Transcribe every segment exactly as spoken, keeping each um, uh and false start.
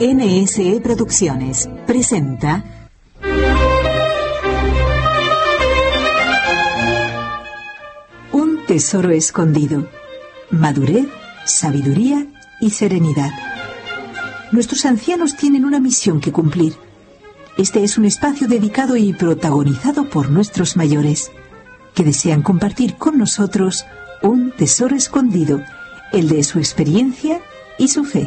N S E Producciones presenta Un tesoro escondido. Madurez, sabiduría y serenidad. Nuestros ancianos tienen una misión que cumplir. Este es un espacio dedicado y protagonizado por nuestros mayores, que desean compartir con nosotros un tesoro escondido, el de su experiencia y su fe.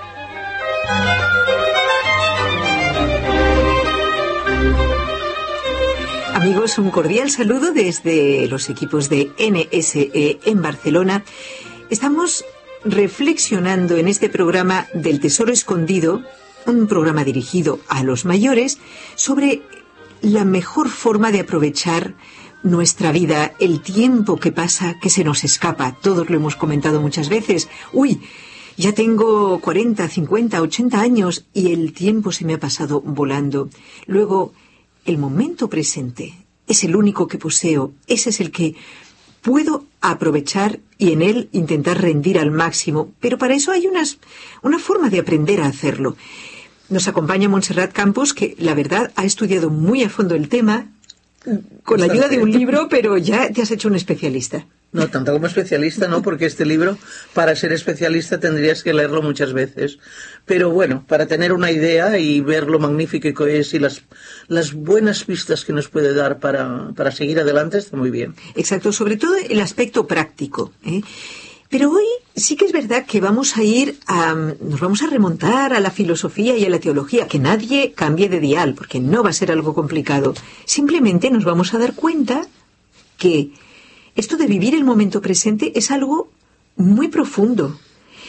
Amigos, un cordial saludo desde los equipos de N S E en Barcelona. Estamos reflexionando en este programa del Tesoro Escondido, un programa dirigido a los mayores, sobre la mejor forma de aprovechar nuestra vida, el tiempo que pasa, que se nos escapa. Todos lo hemos comentado muchas veces. Uy, ya tengo cuarenta, cincuenta, ochenta años y el tiempo se me ha pasado volando. Luego, el momento presente es el único que poseo. Ese es el que puedo aprovechar y en él intentar rendir al máximo. Pero para eso hay unas, una forma de aprender a hacerlo. Nos acompaña Montserrat Campos, que la verdad ha estudiado muy a fondo el tema, con la ayuda de un libro, pero ya te has hecho un especialista. No, tanto como especialista no, porque este libro, para ser especialista tendrías que leerlo muchas veces. Pero bueno, para tener una idea y ver lo magnífico que es y las, las buenas pistas que nos puede dar para, para seguir adelante, está muy bien. Exacto, sobre todo el aspecto práctico, ¿eh? Pero hoy sí que es verdad que vamos a ir a, nos vamos a remontar a la filosofía y a la teología, que nadie cambie de dial, porque no va a ser algo complicado. Simplemente nos vamos a dar cuenta que esto de vivir el momento presente es algo muy profundo.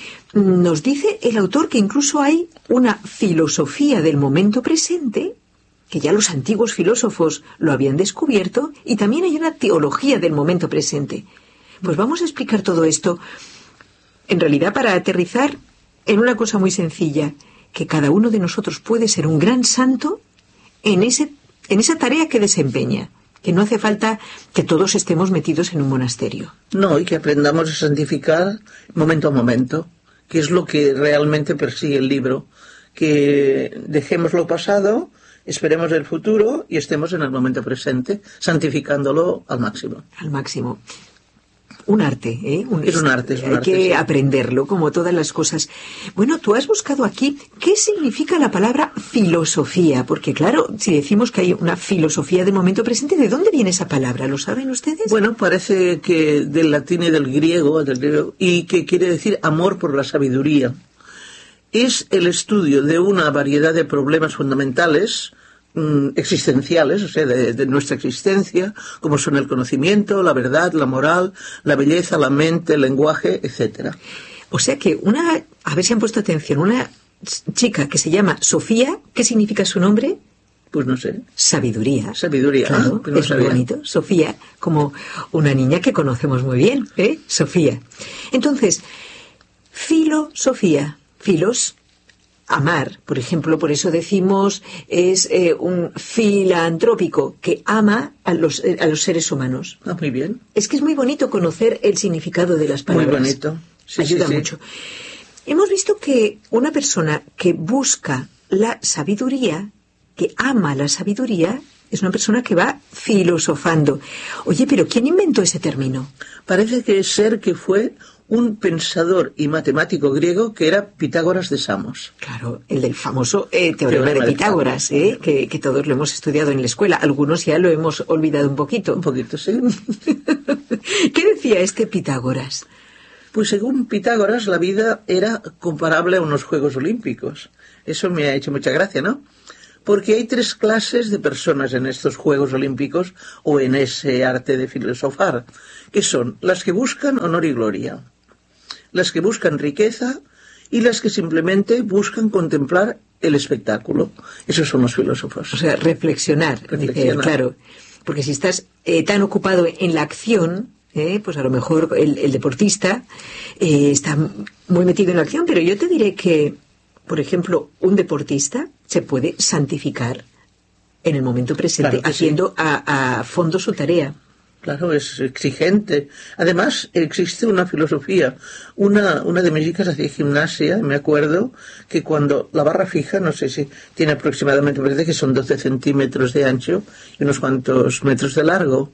Nos dice el autor que incluso hay una filosofía del momento presente, que ya los antiguos filósofos lo habían descubierto, y también hay una teología del momento presente. Pues vamos a explicar todo esto, en realidad para aterrizar en una cosa muy sencilla, que cada uno de nosotros puede ser un gran santo en, ese, en esa tarea que desempeña, que no hace falta que todos estemos metidos en un monasterio. No, y que aprendamos a santificar momento a momento, que es lo que realmente persigue el libro, que dejemos lo pasado, esperemos el futuro y estemos en el momento presente, santificándolo al máximo. Al máximo. Un arte, ¿eh? Un, es un arte, es un hay arte, que sí. aprenderlo, como todas las cosas. Bueno, tú has buscado aquí qué significa la palabra filosofía, porque claro, si decimos que hay una filosofía del momento presente, ¿de dónde viene esa palabra? ¿Lo saben ustedes? Bueno, parece que del latín y del griego, del griego, y que quiere decir amor por la sabiduría. Es el estudio de una variedad de problemas fundamentales, existenciales, o sea, de, de nuestra existencia, como son el conocimiento, la verdad, la moral, la belleza, la mente, el lenguaje, etcétera. O sea que una, a ver si han puesto atención, una chica que se llama Sofía, ¿qué significa su nombre? Pues no sé. Sabiduría. Sabiduría, claro, ah, pues no es sabía. Muy bonito. Sofía, como una niña que conocemos muy bien, ¿eh? Sofía. Entonces, filosofía, filos, amar, por ejemplo, por eso decimos es eh, un filantrópico que ama a los, eh, a los seres humanos. Ah, muy bien. Es que es muy bonito conocer el significado de las palabras. Muy bonito. Sí, Ayuda sí, sí. mucho. Hemos visto que una persona que busca la sabiduría, que ama la sabiduría, es una persona que va filosofando. Oye, pero ¿quién inventó ese término? Parece que es ser que fue un pensador y matemático griego que era Pitágoras de Samos. Claro, el del famoso eh, teorema de Pitágoras, eh, que, que todos lo hemos estudiado en la escuela. Algunos ya lo hemos olvidado un poquito. Un poquito, sí. ¿Qué decía este Pitágoras? Pues según Pitágoras, la vida era comparable a unos Juegos Olímpicos. Eso me ha hecho mucha gracia, ¿no? Porque hay tres clases de personas en estos Juegos Olímpicos o en ese arte de filosofar, que son las que buscan honor y gloria, las que buscan riqueza y las que simplemente buscan contemplar el espectáculo. Esos son los filósofos. O sea, reflexionar, reflexionar. Dice él, claro. Porque si estás eh, tan ocupado en la acción, eh, pues a lo mejor el, el deportista eh, está muy metido en la acción, pero yo te diré que, por ejemplo, un deportista se puede santificar en el momento presente, claro haciendo sí. a, a fondo su tarea. Claro, es exigente. Además, existe una filosofía. Una, una de mis hijas hacía gimnasia, me acuerdo, que cuando la barra fija, no sé si tiene aproximadamente, me parece que son doce centímetros de ancho y unos cuantos metros de largo.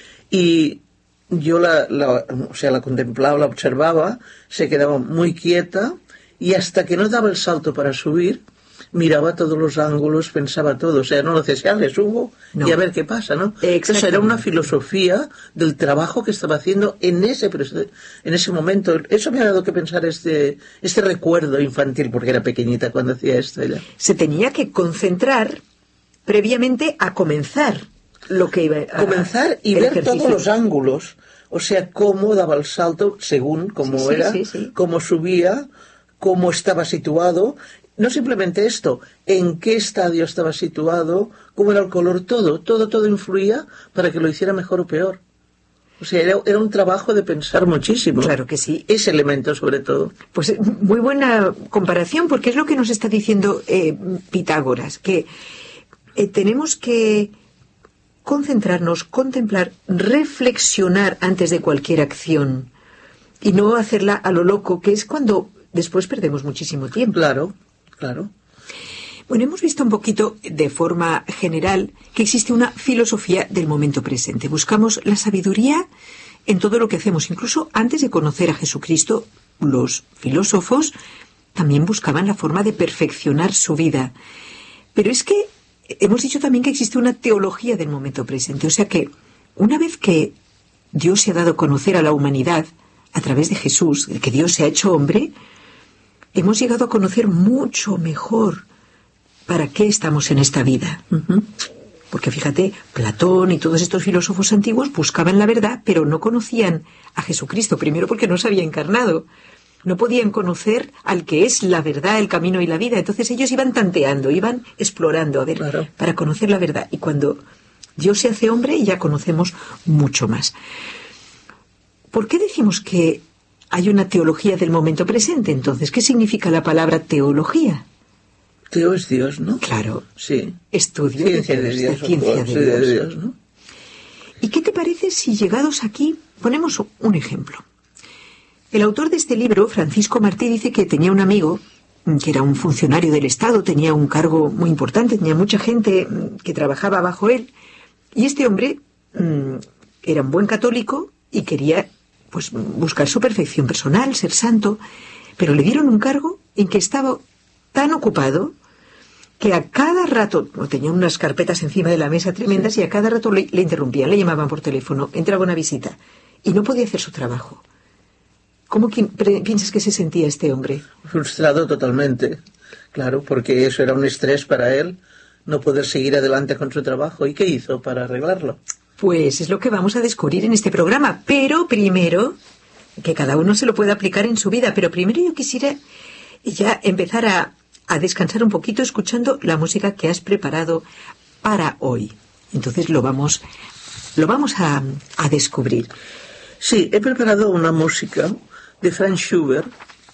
Y yo la, la, o sea, la contemplaba, la observaba, se quedaba muy quieta y hasta que no daba el salto para subir, miraba todos los ángulos, pensaba todo, o sea, no lo decía, le subo no. y a ver qué pasa, ¿no? Entonces era una filosofía del trabajo que estaba haciendo en ese en ese momento. Eso me ha dado que pensar este este recuerdo infantil, porque era pequeñita cuando hacía esto ella. Se tenía que concentrar previamente a comenzar lo que iba a comenzar y ver ejercicio. Todos los ángulos, o sea, cómo daba el salto según cómo sí, era, sí, sí, sí. cómo subía, cómo estaba situado. No simplemente esto, en qué estadio estaba situado, cómo era el color, todo, todo, todo influía para que lo hiciera mejor o peor. O sea, era, era un trabajo de pensar muchísimo. Claro que sí. Ese elemento, sobre todo. Pues muy buena comparación, porque es lo que nos está diciendo eh, Pitágoras, que eh, tenemos que concentrarnos, contemplar, reflexionar antes de cualquier acción y no hacerla a lo loco, que es cuando después perdemos muchísimo tiempo. Claro. Claro. Bueno, hemos visto un poquito de forma general que existe una filosofía del momento presente. Buscamos la sabiduría en todo lo que hacemos. Incluso antes de conocer a Jesucristo, los filósofos también buscaban la forma de perfeccionar su vida. Pero es que hemos dicho también que existe una teología del momento presente. O sea que una vez que Dios se ha dado a conocer a la humanidad a través de Jesús, que Dios se ha hecho hombre, hemos llegado a conocer mucho mejor para qué estamos en esta vida. Uh-huh. Porque fíjate, Platón y todos estos filósofos antiguos buscaban la verdad, pero no conocían a Jesucristo, primero porque no se había encarnado. No podían conocer al que es la verdad, el camino y la vida. Entonces ellos iban tanteando, iban explorando, a ver, claro. para conocer la verdad. Y cuando Dios se hace hombre, ya conocemos mucho más. ¿Por qué decimos que hay una teología del momento presente? Entonces, ¿qué significa la palabra teología? Teo es Dios, ¿no? Claro. Sí. Estudio ciencia de Dios. De ciencia de sí, Dios. de Dios, ¿no? ¿Y qué te parece si llegados aquí ponemos un ejemplo? El autor de este libro, Francisco Martí, dice que tenía un amigo que era un funcionario del Estado, tenía un cargo muy importante, tenía mucha gente que trabajaba bajo él, y este hombre mmm, era un buen católico y quería pues buscar su perfección personal, ser santo, pero le dieron un cargo en que estaba tan ocupado que a cada rato, tenía unas carpetas encima de la mesa tremendas, sí. y a cada rato le, le interrumpían, le llamaban por teléfono, entraba una visita, y no podía hacer su trabajo. ¿Cómo que, pre, piensas que se sentía este hombre? Frustrado totalmente, claro, porque eso era un estrés para él, no poder seguir adelante con su trabajo. ¿Y qué hizo para arreglarlo? Pues es lo que vamos a descubrir en este programa, pero primero, que cada uno se lo pueda aplicar en su vida, pero primero yo quisiera ya empezar a, a descansar un poquito escuchando la música que has preparado para hoy. Entonces lo vamos, lo vamos a, a descubrir. Sí, he preparado una música de Franz Schubert.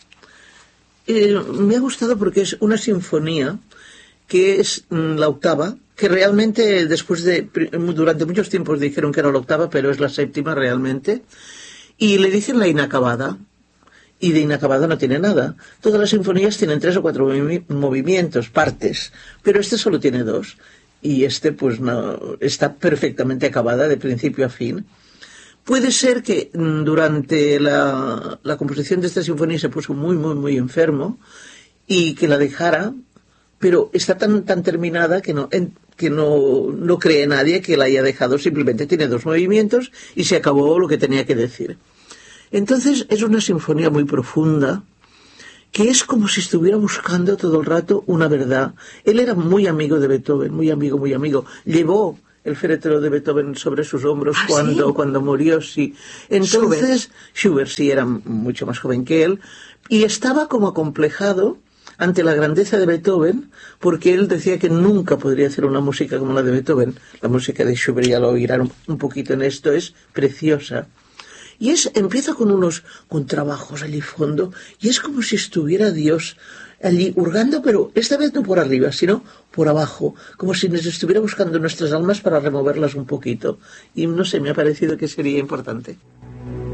Eh, me ha gustado porque es una sinfonía que es mm, la octava, que realmente después de, durante muchos tiempos dijeron que era la octava, pero es la séptima realmente, y le dicen la inacabada, y de inacabada no tiene nada. Todas las sinfonías tienen tres o cuatro movi- movimientos, partes, pero este solo tiene dos, y este pues no, está perfectamente acabada de principio a fin. Puede ser que durante la, la composición de esta sinfonía se puso muy, muy, muy enfermo, y que la dejara, pero está tan, tan terminada que no... En, que no, no cree nadie que la haya dejado, simplemente tiene dos movimientos y se acabó lo que tenía que decir. Entonces es una sinfonía muy profunda, que es como si estuviera buscando todo el rato una verdad. Él era muy amigo de Beethoven, muy amigo, muy amigo. Llevó el féretro de Beethoven sobre sus hombros ¿Ah, cuando, sí? cuando murió, sí. Entonces, Schubert. Schubert sí era mucho más joven que él, y estaba como acomplejado ante la grandeza de Beethoven, porque él decía que nunca podría hacer una música como la de Beethoven. La música de Schubert, ya lo oirán un poquito en esto, es preciosa. Y es, empieza con unos contrabajos allí fondo, y es como si estuviera Dios allí hurgando, pero esta vez no por arriba, sino por abajo, como si nos estuviera buscando nuestras almas para removerlas un poquito. Y no sé, me ha parecido que sería importante.